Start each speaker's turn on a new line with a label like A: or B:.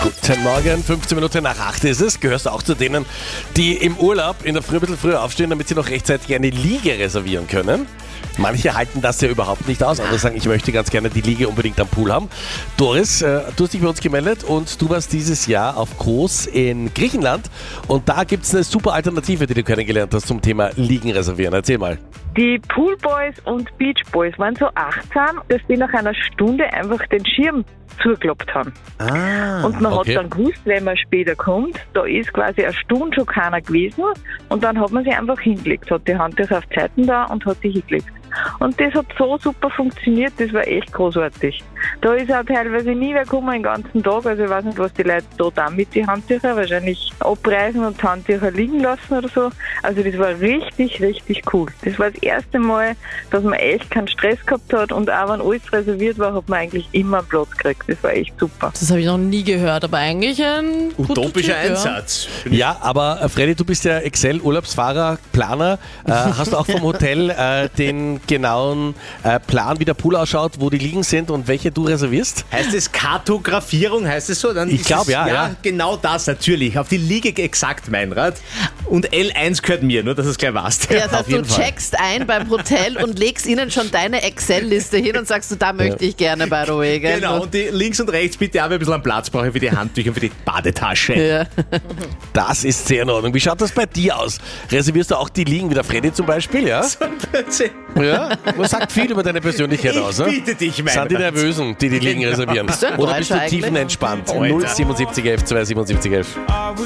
A: Guten Morgen, 15 Minuten nach 8 ist es. Gehörst du auch zu denen, die im Urlaub in der Früh ein bisschen früher aufstehen, damit sie noch rechtzeitig eine Liege reservieren können? Manche halten das ja überhaupt nicht aus. Andere sagen, ich möchte ganz gerne die Liege unbedingt am Pool haben. Doris, du hast dich bei uns gemeldet und du warst dieses Jahr auf Kos in Griechenland. Und da gibt es eine super Alternative, die du kennengelernt hast zum Thema Liegen reservieren. Erzähl mal.
B: Die Poolboys und Beachboys waren so achtsam, dass die nach einer Stunde einfach den Schirm zugeklappt haben. Und man hat dann gewusst, wenn man später kommt, da ist quasi eine Stunde schon keiner gewesen und dann hat man sich einfach hingelegt, hat die Handtücher auf die Seiten da und hat sich hingelegt. Und das hat so super funktioniert, das war echt großartig. Da ist auch teilweise nie wer gekommen den ganzen Tag, also ich weiß nicht, was die Leute da dann mit die Handtücher wahrscheinlich abreißen und Handtücher liegen lassen oder so. Also das war richtig, richtig cool. Das war das erste Mal, dass man echt keinen Stress gehabt hat und auch wenn alles reserviert war, hat man eigentlich immer einen Platz gekriegt. Das war echt super.
C: Das habe ich noch nie gehört, aber eigentlich ein
D: utopischer
C: Tipp,
D: Einsatz.
A: Ja, aber Freddy, du bist ja Excel-Urlaubsfahrer, Planer. Hast du auch vom Hotel den genauen Plan, wie der Pool ausschaut, wo die Liegen sind und welche du reservierst?
D: Heißt es Kartografierung, heißt es so? Dann
A: Ich glaube, ja.
D: Ja, genau das natürlich. Auf die Liege exakt, Meinrad. Und L1 gehört mir, nur dass du es gleich weißt.
C: Ja, das heißt,
A: auf jeden
C: du
A: Fall.
C: checkst ein beim Hotel und legst ihnen schon deine Excel-Liste hin und sagst, da möchte ich gerne, by the way. Gell?
D: Genau, und die links und rechts bitte auch ein bisschen an Platz brauche ich für die Handtücher und für die Badetasche.
C: Ja.
A: Das ist sehr in Ordnung. Wie schaut das bei dir aus? Reservierst du auch die Liegen wie der Freddy zum Beispiel, ja? Ja, das sagt viel über deine Persönlichkeit aus. Ne?
D: Ich bitte dich, Meinrad.
A: Sind die Nervösen, die Liegen reservieren?
C: Bist du ein
A: Oder bist du
C: Deutscher eigentlich?
A: tiefenentspannt?
D: Alter.
A: 07711 27711.